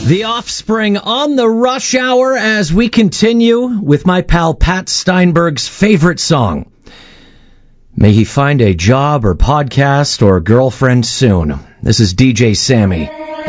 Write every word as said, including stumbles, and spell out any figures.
The Offspring on the Rush Hour as we continue with my pal Pat Steinberg's favorite song. May he find a job or podcast or girlfriend soon. This is D J Sammy.